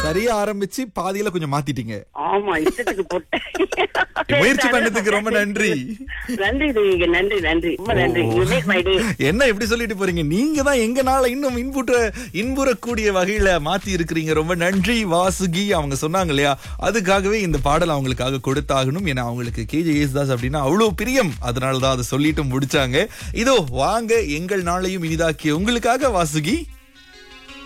சரியா ஆரம்பிச்சு பாதியில கொஞ்சம் மாத்திட்டீங்க. ஆமா, இஷ்டத்துக்கு போட்டேன். முயற்சி பண்ணதுக்கு ரொம்ப நன்றி. நன்றி தேவிகா, நன்றி நன்றி, ரொம்ப நன்றி. You make my day. என்ன எப்படி சொல்லிட்டு போறீங்க? நீங்க தான் எங்க நாளை இன்னும் இன்புறக்கூடிய வகையில மாத்தி இருக்கிறீங்க. ரொம்ப நன்றி வாசுகி. அவங்க சொன்னாங்க இல்லையா, அதுக்காகவே இந்த பாடல் அவங்களுக்காக கொடுத்தாகணும். ஏன்னா அவங்களுக்கு கேஜே யேசுதாஸ் அப்படின்னா அவ்வளவு பிரியம். அதனாலதான் அதை சொல்லிட்டு முடிச்சாங்க. இதோ வாங்க, எங்கள் நாளையும் இனிதாக்கிய உங்களுக்காக வாசுகி.